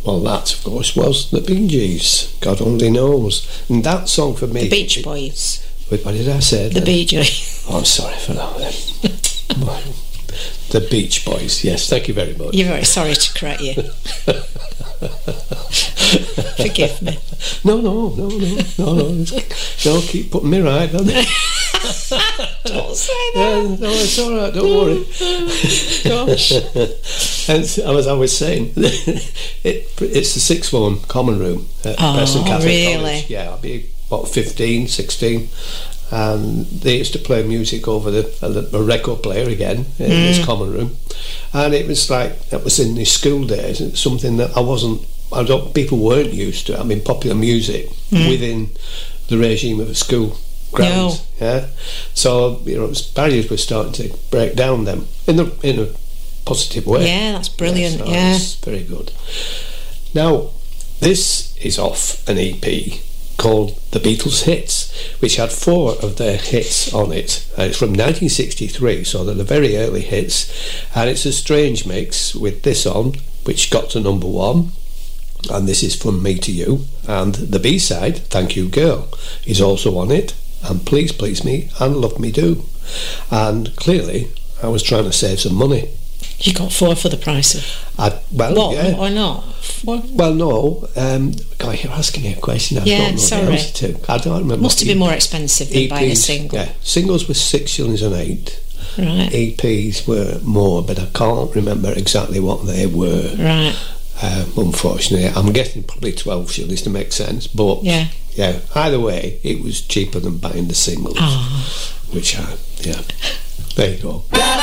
Well, that, of course, was the Bee Gees. God only knows. And that song for me... The Beach Boys. Wait, what did I say? The Bee Gees. Oh, I'm sorry for that then. The Beach Boys, yes, thank you very much. You're very sorry to correct you. Forgive me. No. No, keep putting me right, don't you? Don't say that. No, it's all right, don't worry. Gosh. And as I was saying, it's the sixth form common room at Preston Catholic College. Yeah, I'll be about 15, 16. And they used to play music over a record player again in this common room, and it was like that was in the school days. It's something that people weren't used to. I mean, popular music within the regime of a school grounds. No. Yeah, so barriers were starting to break down then in a positive way. Yeah, that's brilliant. So yeah, it's very good. Now, this is off an EP called The Beatles Hits, which had 4 of their hits on it. It's from 1963, so they're the very early hits, and it's a strange mix with this on, which got to number 1, and this is From Me to You, and the B-side, Thank You Girl, is also on it, and Please Please Me and Love Me Do. And clearly I was trying to save some money. You got 4 for the price of what? Yeah. Why not? What? Well, no. God, you're asking me a question I don't know the answer to. I don't remember. Must have been more expensive than buying a single. Yeah, singles were 6 shillings and 8. Right. EPs were more, but I can't remember exactly what they were. Right. Unfortunately, I'm getting probably 12 shillings to make sense. But yeah. Either way, it was cheaper than buying the singles. Oh. There you go.